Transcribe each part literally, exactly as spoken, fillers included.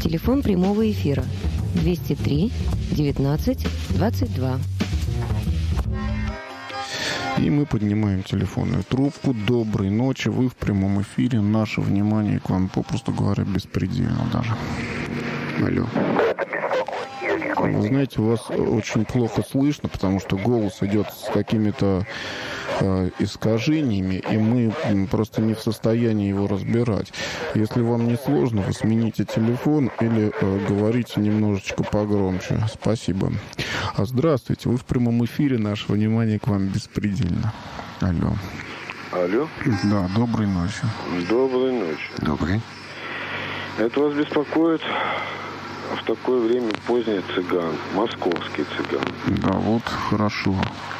Телефон прямого эфира двести три девятнадцать двадцать два. И мы поднимаем телефонную трубку. Доброй ночи, вы в прямом эфире. Наше внимание к вам, попросту говоря, беспредельно даже. Алло. Вы знаете, вас очень плохо слышно, потому что голос идет с какими-то э, искажениями, и мы просто не в состоянии его разбирать. Если вам не сложно, вы смените телефон или э, говорите немножечко погромче. Спасибо. А здравствуйте, вы в прямом эфире, наше внимание к вам беспредельно. Алло. Алло. Да, доброй ночи. Доброй ночи. Добрый. Это вас беспокоит в такое время поздний цыган, московский цыган. Да, вот хорошо.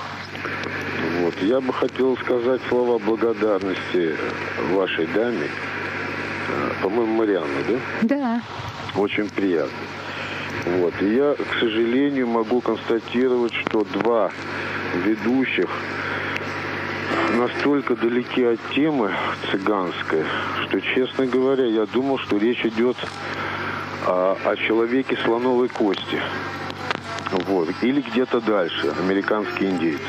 Вот. Я бы хотел сказать слова благодарности вашей даме. По-моему, Марианна, да? Да. Очень приятно. Вот. И я, к сожалению, могу констатировать, что два ведущих настолько далеки от темы цыганской, что, честно говоря, я думал, что речь идет о, о человеке слоновой кости. Вот. Или где-то дальше, американские индейцы.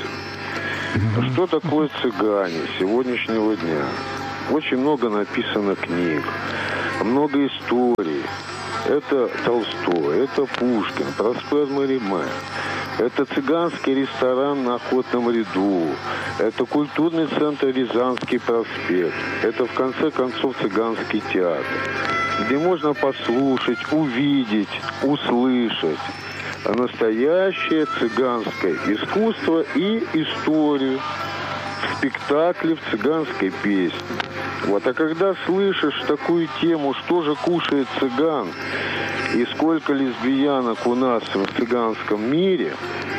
Что такое цыгане сегодняшнего дня? Очень много написано книг, много историй. Это Толстой, это Пушкин, Проспер Мариме. Это цыганский ресторан на Охотном ряду. Это культурный центр Рязанский проспект. Это, в конце концов, цыганский театр, где можно послушать, увидеть, услышать настоящее цыганское искусство и историю в спектакле, в цыганской песне. Вот. А когда слышишь такую тему, что же кушает цыган, и сколько лесбиянок у нас в цыганском мире,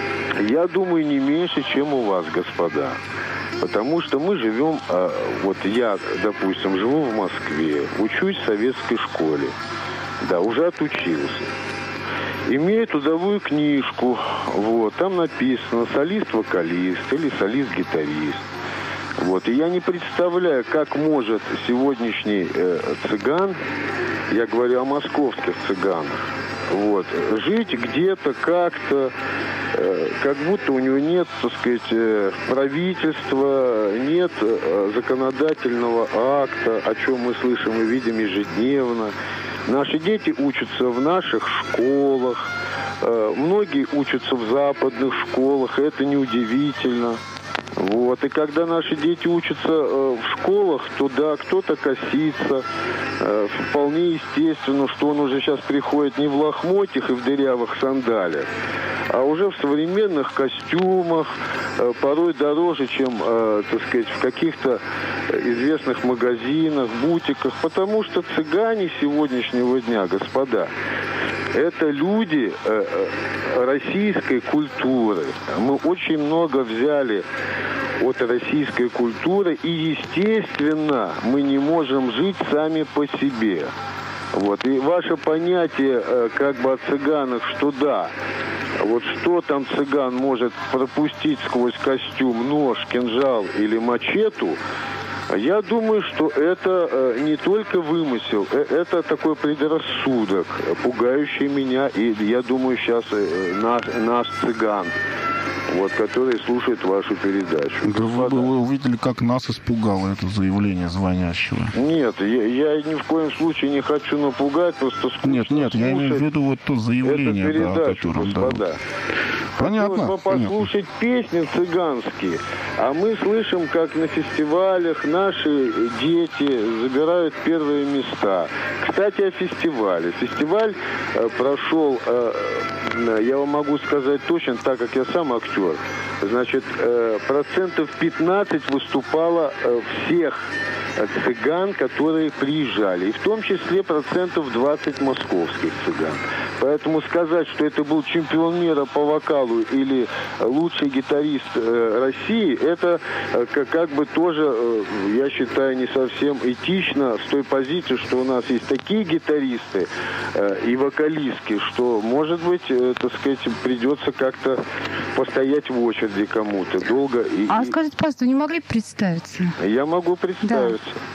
я думаю, не меньше, чем у вас, господа. Потому что мы живем, вот я, допустим, живу в Москве, учусь в советской школе, да, уже отучился. Имею трудовую книжку, вот, там написано солист-вокалист или солист-гитарист. Вот, и я не представляю, как может сегодняшний э, цыган, я говорю о московских цыганах, вот, жить где-то как-то, э, как будто у него нет, так сказать, э, правительства, нет э, законодательного акта, о чем мы слышим и видим ежедневно. Наши дети учатся в наших школах, э, многие учатся в западных школах, и это неудивительно. Вот. И когда наши дети учатся э, в школах, то да, кто-то косится. Э, вполне естественно, что он уже сейчас приходит не в лохмотьях и в дырявых сандалиях, а уже в современных костюмах, э, порой дороже, чем, э, так сказать, в каких-то известных магазинах, бутиках. Потому что цыгане сегодняшнего дня, господа, это люди э, российской культуры. Мы очень много взяли от российской культуры, и, естественно, мы не можем жить сами по себе. Вот. И ваше понятие э, как бы о цыганах, что да, вот что там цыган может пропустить сквозь костюм, нож, кинжал или мачету, я думаю, что это э, не только вымысел, э, это такой предрассудок, пугающий меня, и я думаю, сейчас э, наш, наш цыган, вот, который слушает вашу передачу. Да вы бы вы увидели, как нас испугало это заявление звонящего. Нет, я, я ни в коем случае не хочу напугать, просто скучно. Нет, нет, я имею в виду вот то заявление, передачу, да, о котором, господа. Да. Понятно. Хотелось бы послушать песни цыганские, а мы слышим, как на фестивалях наши дети забирают первые места. Кстати, о фестивале. Фестиваль э, прошел, э, я вам могу сказать точно, так как я сам актер, значит, э, процентов пятнадцать выступало э, всех цыган, которые приезжали, и в том числе процентов двадцать московских цыган. Поэтому сказать, что это был чемпион мира по вокалу или лучший гитарист э, России, это э, как бы тоже, э, я считаю, не совсем этично с той позиции, что у нас есть такие гитаристы э, и вокалистки, что, может быть, э, так сказать, придется как-то постоять в очереди кому-то долго. И, а и... скажите, пожалуйста, вы не могли представиться? Я могу представиться.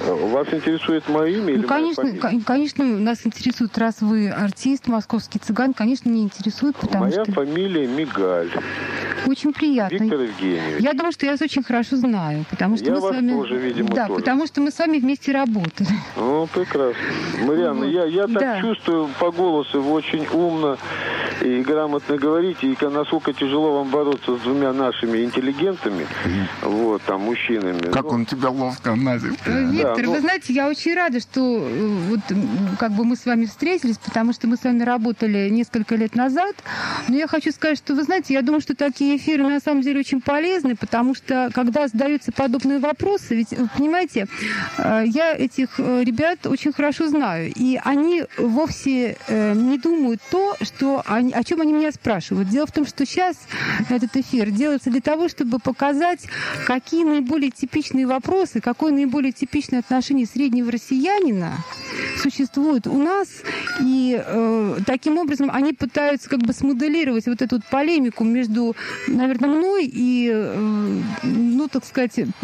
Вас интересует мое имя или ну, конечно, моя фамилия? Конечно, нас интересует, раз вы артист, московский цыган, конечно, не интересует, потому моя что... Моя фамилия Мигаль. Очень приятно. Виктор Евгеньевич. Я думаю, что я вас очень хорошо знаю, потому что я мы вас с вами... тоже, видимо, да, тоже. потому что мы с вами вместе работали. Ну, прекрасно. Марианна, вот. я, я так да. чувствую по голосу, вы очень умно и грамотно говорите, и насколько тяжело вам бороться с двумя нашими интеллигентами, mm-hmm. вот, там, мужчинами. Как ну, он тебя ловко назил. Виктор, да, ну... вы знаете, я очень рада, что вот как бы мы с вами встретились, потому что мы с вами работали несколько лет назад, но я хочу сказать, что, вы знаете, я думаю, что такие эфиры на самом деле очень полезны, потому что, когда задаются подобные вопросы, ведь, вы понимаете, я этих ребят очень хорошо знаю, и они вовсе не думают то, что они, о чем они меня спрашивают. Дело в том, что сейчас этот эфир делается для того, чтобы показать, какие наиболее типичные вопросы, какое наиболее типичное отношение среднего россиянина существует у нас, и э, таким образом они пытаются как бы смоделировать вот эту вот полемику между, наверное, мной и, э, ну, так сказать, э,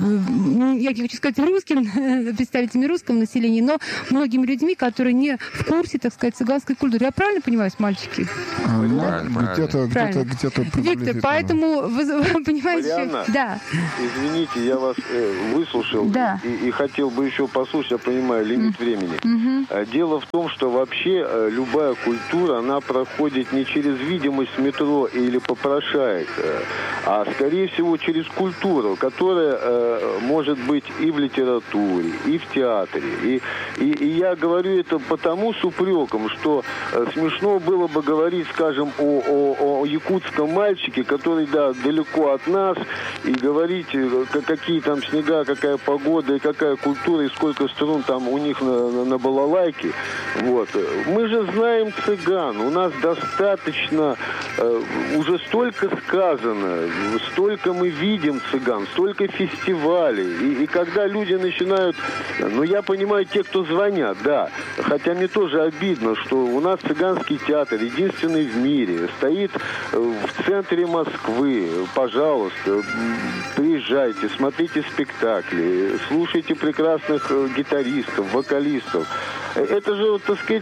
я не хочу сказать русским, представителями русского населения, но многими людьми, которые не в курсе, так сказать, цыганской культуры. Я правильно понимаю, мальчики? А, ну, где-то, где-то, где-то Виктор, поэтому вы, вы понимаете... Марианна, да. извините, я вас э, выслушал да. и, и хотел бы еще послушать, я понимаю, лимит mm. времени. Mm-hmm. Дело в том, что вообще э, любая культура, она проходит не через видимость метро или попрошаек, э, а скорее всего через культуру, которая э, может быть и в литературе, и в театре. И, и, и я говорю это потому с упреком, что э, смешно было бы говорить, скажем, о, о, о якутском мальчике, который, да, далеко от нас, и говорить, какие там снега, какая погода, и какая культура, и сколько струн там у них на, на, на балалайке. Вот. Мы же знаем цыган, у нас достаточно, э, уже столько сказано, столько мы видим цыган, столько фестивалей. И, и когда люди начинают, ну, я понимаю, те, кто звонят, да, хотя мне тоже обидно, что у нас цыганский театр, единственный в мире, стоит в центре Москвы. Пожалуйста, приезжайте, смотрите спектакли, слушайте прекрасных гитаристов, вокалистов. Это же, так сказать,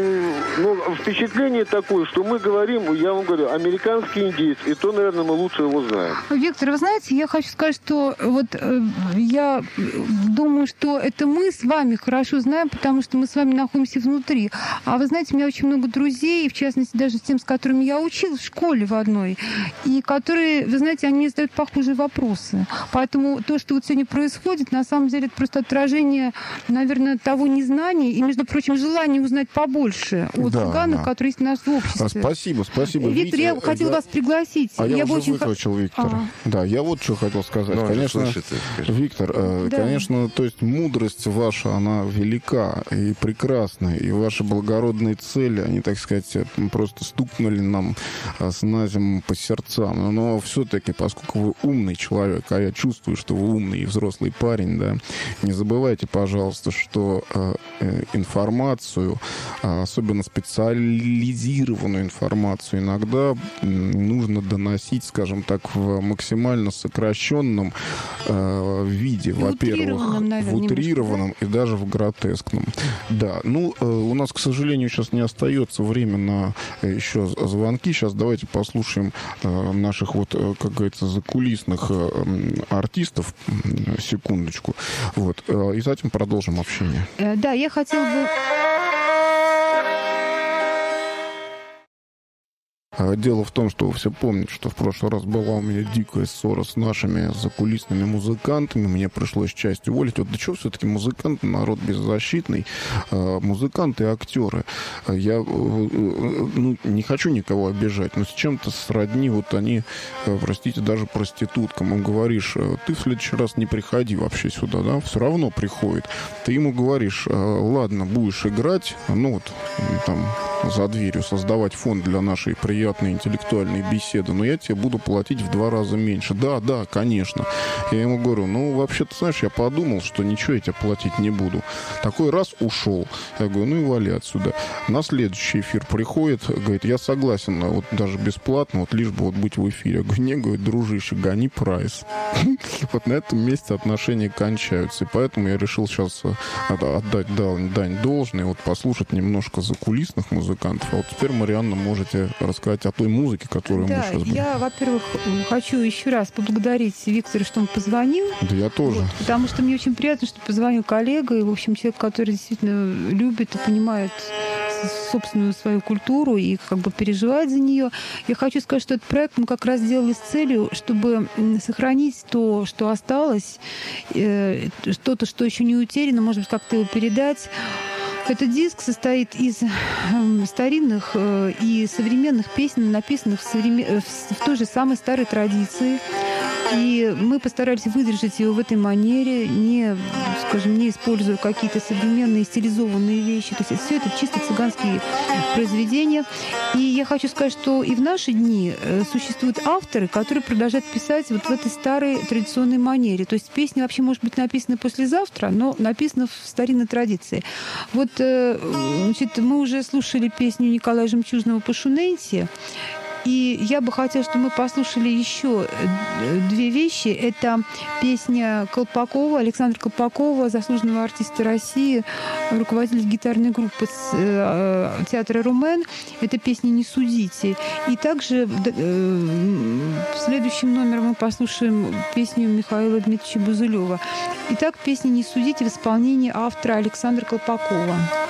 ну, впечатление такое, что мы говорим, я вам говорю, американский индиец, и то, наверное, мы лучше его знаем. Виктор, вы знаете, я хочу сказать, что вот э, я думаю, что это мы с вами хорошо знаем, потому что мы с вами находимся внутри. А вы знаете, у меня очень много друзей, в частности, даже с тем, с которыми я училась в школе в одной, и которые, вы знаете, они мне задают похожие вопросы. Поэтому то, что вот сегодня происходит, на самом деле, это просто отражение, наверное, того незнания и, между прочим, желание узнать побольше о да, цыганах, да. которые есть у нас в обществе. Спасибо, спасибо. Виктор, Витя, я хотела я... вас пригласить. А я, я уже очень выключил Виктора. Ага. Да, я вот что хотел сказать. Ну, конечно, слышите, Виктор, э, да. конечно, то есть мудрость ваша, она велика и прекрасна, и ваши благородные цели, они, так сказать, просто стукнули нам с назем по сердцам. Но все-таки, поскольку вы умный человек, а я чувствую, что вы умный и взрослый парень, да, не забывайте, пожалуйста, что э, э, информацию, особенно специализированную информацию, иногда нужно доносить, скажем так, в максимально сокращенном э, виде. И во-первых, в утрированном и даже в гротескном. Да, ну, э, у нас, к сожалению, сейчас не остается времени на э, еще звонки. Сейчас давайте послушаем э, наших, вот, э, как говорится, закулисных э, артистов. Секундочку. Вот. Э, и затем продолжим общение. Э, да, я хотела бы... Дело в том, что вы все помните, что в прошлый раз была у меня дикая ссора с нашими закулисными музыкантами. Мне пришлось часть уволить. Вот до чего все-таки музыканты, народ беззащитный, музыканты и актеры. Я ну, не хочу никого обижать, но с чем-то сродни вот они, простите, даже проституткам. Им говоришь, ты в следующий раз не приходи вообще сюда, да? Все равно приходит. Ты ему говоришь, ладно, будешь играть, ну вот там за дверью создавать фон для нашей приятной приятные интеллектуальные беседы, но я тебе буду платить в два раза меньше. Да, да, конечно. Я ему говорю, ну, вообще-то, знаешь, я подумал, что ничего я тебе платить не буду. Такой раз ушел. Я говорю, ну и вали отсюда. На следующий эфир приходит, говорит, я согласен, вот даже бесплатно, вот лишь бы вот быть в эфире. Я говорю, не, говорит, дружище, гони прайс. Вот на этом месте отношения кончаются. И поэтому я решил сейчас отдать дань должной, вот послушать немножко закулисных музыкантов. А вот теперь, Марианна, можете рассказать о той музыке, которую да, мы сейчас будем. Я, во-первых, хочу еще раз поблагодарить Виктора, что он позвонил. Да я тоже. Вот, потому что мне очень приятно, что позвонил коллега, и, в общем, человек, который действительно любит и понимает собственную свою культуру и как бы переживает за нее. Я хочу сказать, что этот проект мы как раз делали с целью, чтобы сохранить то, что осталось, э, что-то, что еще не утеряно, может быть, как-то его передать. Этот диск состоит из э, старинных э, и современных песен, написанных в, современ... в, в той же самой старой традиции. И мы постарались выдержать его в этой манере, не, скажем, не используя какие-то современные стилизованные вещи. То есть все это чисто цыганские произведения. И я хочу сказать, что и в наши дни существуют авторы, которые продолжают писать вот в этой старой традиционной манере. То есть песня вообще может быть написана послезавтра, но написана в старинной традиции. Вот, значит, мы уже слушали песню Николая Жемчужного «Пашуненси». И я бы хотела, чтобы мы послушали еще две вещи. Это песня Колпакова, Александра Колпакова, заслуженного артиста России, руководитель гитарной группы театра «Румен». Это песня «Не судите». И также следующим номером мы послушаем песню Михаила Дмитриевича Бузылева. Итак, песня «Не судите» в исполнении автора Александра Колпакова.